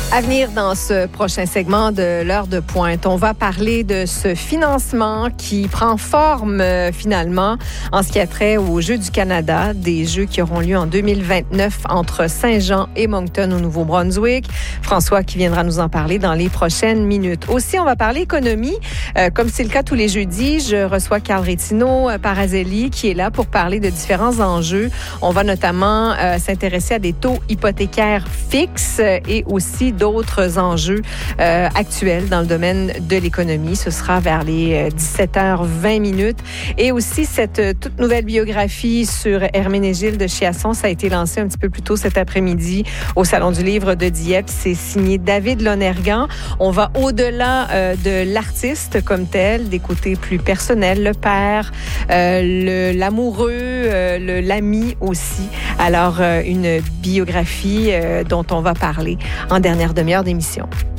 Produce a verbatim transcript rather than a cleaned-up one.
À venir dans ce prochain segment de l'heure de pointe, on va parler de ce financement qui prend forme euh, finalement en ce qui a trait aux Jeux du Canada, des Jeux qui auront lieu en deux mille vingt-neuf entre Saint-Jean et Moncton au Nouveau-Brunswick. François qui viendra nous en parler dans les prochaines minutes. Aussi, on va parler économie. Euh, comme c'est le cas tous les jeudis, je reçois Carl Rétino Parazelli qui est là pour parler de différents enjeux. On va notamment euh, s'intéresser à des taux hypothécaires fixes et aussi d'autres enjeux euh, actuels dans le domaine de l'économie. Ce sera vers les dix-sept heures vingt minutes. Et aussi, cette euh, toute nouvelle biographie sur Herménégilde Chiasson, ça a été lancé un petit peu plus tôt cet après-midi au Salon du Livre de Dieppe. C'est signé David Lonergan. On va au-delà euh, de l'artiste comme tel, des côtés plus personnels, le père, euh, le, l'amoureux, euh, le, l'ami aussi. Alors, euh, une biographie euh, dont on va parler en dernière demi-heure d'émission.